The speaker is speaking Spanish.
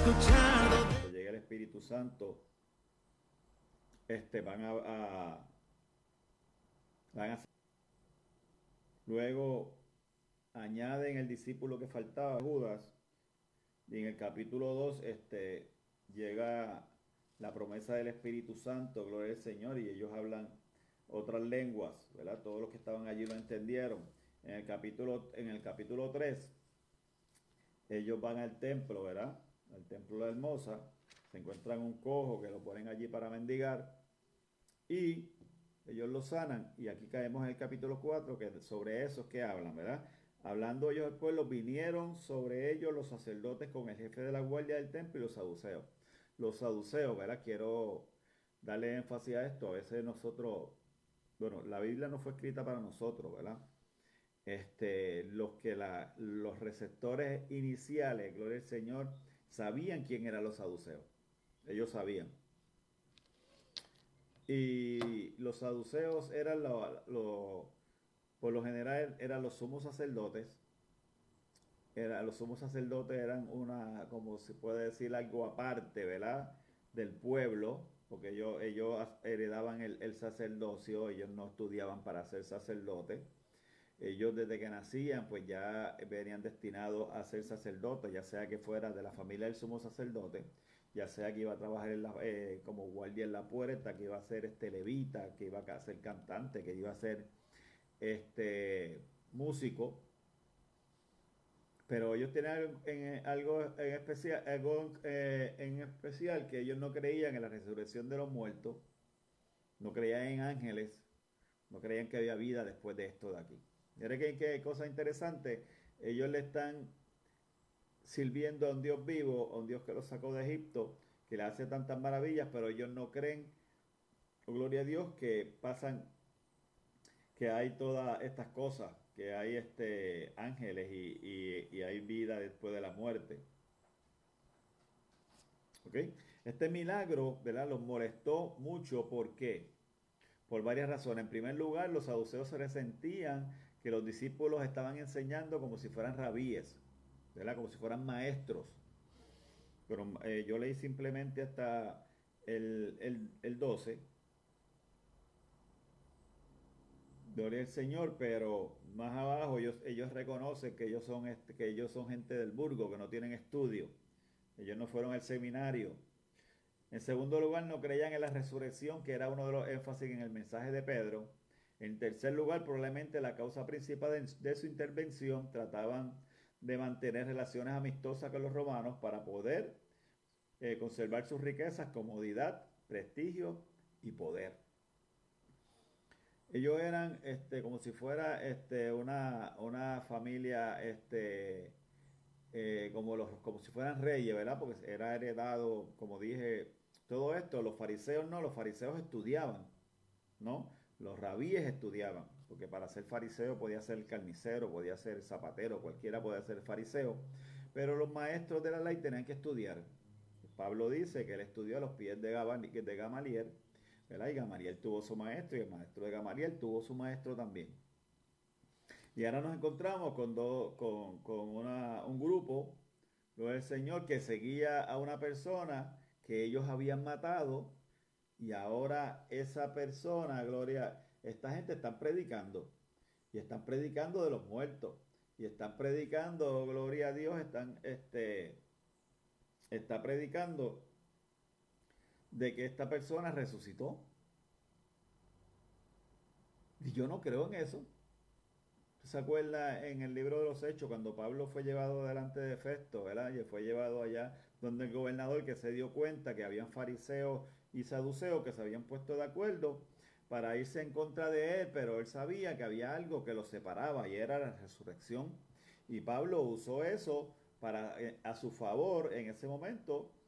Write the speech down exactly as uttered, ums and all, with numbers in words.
Cuando llegue el Espíritu Santo, este, van a, a- van a luego añaden el discípulo que faltaba, Judas, y en el capítulo dos este, llega la promesa del Espíritu Santo, gloria al Señor, y ellos hablan otras lenguas, ¿verdad? Todos los que estaban allí lo entendieron. En el capítulo, en el capítulo tres ellos van al templo, ¿verdad? Al templo de la Hermosa, se encuentran un cojo que lo ponen allí para mendigar y ellos lo sanan. Y aquí caemos en el capítulo cuatro que sobre eso es que hablan, ¿verdad? Hablando ellos del pueblo, vinieron sobre ellos los sacerdotes con el jefe de la guardia del templo y los saduceos. Los saduceos, ¿verdad? Quiero darle énfasis a esto. A veces nosotros, bueno, la Biblia no fue escrita para nosotros, ¿verdad? Este, los que la, los receptores iniciales, gloria al Señor, sabían quién eran los saduceos. Ellos sabían. Y los saduceos eran lo, lo- por lo general eran los sumos sacerdotes. Era, los sumos sacerdotes eran una, como se puede decir, algo aparte, ¿verdad? Del pueblo, porque ellos, ellos heredaban el, el sacerdocio, ellos no estudiaban para ser sacerdotes. Ellos desde que nacían pues ya venían destinados a ser sacerdotes, ya sea que fuera de la familia del sumo sacerdote, ya sea que iba a trabajar en la, eh, como guardia en la puerta, que iba a ser este levita, que iba a ser cantante, que iba a ser este músico, pero ellos tenían algo en, algo en especial, algo eh, en especial que ellos no creían en la resurrección de los muertos, no creían en ángeles, no creían que había vida después de esto de aquí. Mira que qué cosa interesante, ellos le están sirviendo a un Dios vivo, a un Dios que los sacó de Egipto, que le hace tantas maravillas, pero ellos no creen, oh, gloria a Dios, que pasan, que hay todas estas cosas, que hay este ángeles y, y, y hay vida después de la muerte. ¿Ok? Este milagro, ¿verdad? Los molestó mucho. ¿Por qué? Por varias razones. En primer lugar, los saduceos se resentían que los discípulos estaban enseñando como si fueran rabíes, ¿verdad? Como si fueran maestros. Pero eh, yo leí simplemente hasta el, el, el doce, gloria al Señor, pero más abajo ellos, ellos reconocen que ellos, son este, que ellos son gente del burgo, que no tienen estudio. Ellos no fueron al seminario. En segundo lugar, no creían en la resurrección, que era uno de los énfasis en el mensaje de Pedro. En tercer lugar, probablemente la causa principal de, de su intervención, trataban de mantener relaciones amistosas con los romanos para poder eh, conservar sus riquezas, comodidad, prestigio y poder. Ellos eran este, como si fuera este, una, una familia este, eh, como, los, como si fueran reyes, ¿verdad? Porque era heredado, como dije, todo esto. Los fariseos no, los fariseos estudiaban, ¿no? Los rabíes estudiaban, porque para ser fariseo podía ser carnicero, podía ser zapatero, cualquiera podía ser fariseo, pero los maestros de la ley tenían que estudiar. Pablo dice que él estudió a los pies de, de Gamaliel, ¿verdad? Y Gamaliel tuvo su maestro y el maestro de Gamaliel tuvo su maestro también. Y ahora nos encontramos con, do, con, con una, un grupo, lo del Señor, que seguía a una persona que ellos habían matado y ahora esa persona, gloria, esta gente está predicando y están predicando de los muertos y están predicando, gloria a Dios, están, este, está predicando de que esta persona resucitó. Y yo no creo en eso. ¿Se acuerda en el libro de los Hechos cuando Pablo fue llevado delante de Festo, ¿verdad? Y fue llevado allá donde el gobernador, que se dio cuenta que habían fariseos y saduceos que se habían puesto de acuerdo para irse en contra de él, pero él sabía que había algo que los separaba y era la resurrección. Y Pablo usó eso para, eh, a su favor en ese momento